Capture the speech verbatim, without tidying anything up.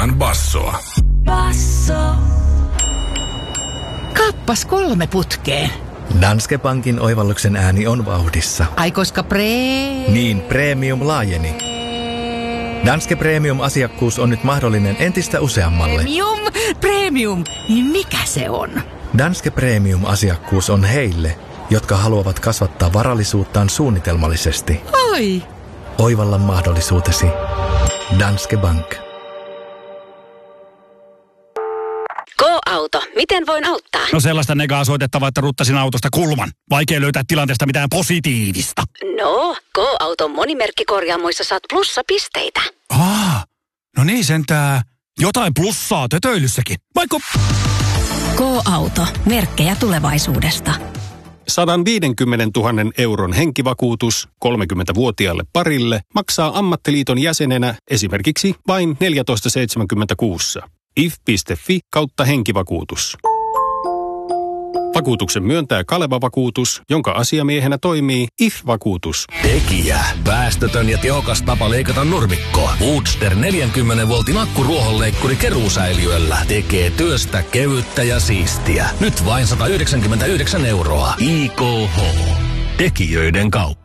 ilman bassoa. Basso. Kappas kolme putkeen. Danske Bankin oivalluksen ääni on vauhdissa. Ai koska pre... Niin, premium laajeni. Danske Premium-asiakkuus on nyt mahdollinen entistä useammalle. Premium, premium, niin mikä se on? Danske Premium-asiakkuus on heille, jotka haluavat kasvattaa varallisuuttaan suunnitelmallisesti. Oi! Oivalla mahdollisuutesi. Danske Bank. Go-auto. Miten voin auttaa? No sellaista negaa soitettavaa, että ruttasin autosta kulman. Vaikea löytää tilanteesta mitään positiivista. No, Go-auton monimerkkikorjaamoissa saat plussapisteitä. Aa, no niin sentää. Jotain plussaa tötöilyssäkin. Vaikka... Go-auto. Merkkejä tulevaisuudesta. sata viisikymmentätuhatta euron henkivakuutus kolmekymmentävuotiaalle parille maksaa ammattiliiton jäsenenä esimerkiksi vain neljätoista seitsemänkymmentäkuusi. if piste fi kautta henkivakuutus. Vakuutuksen myöntää Kaleva Vakuutus, jonka asiamiehenä toimii I F-vakuutus. Tekijä. Päästötön ja tehokas tapa leikata nurmikkoa. Woodster neljäkymmentä voltin akkuruohonleikkuri keruusäiliöllä tekee työstä kevyttä ja siistiä. Nyt vain sata yhdeksänkymmentäyhdeksän euroa. I K H. Tekijöiden kauppa.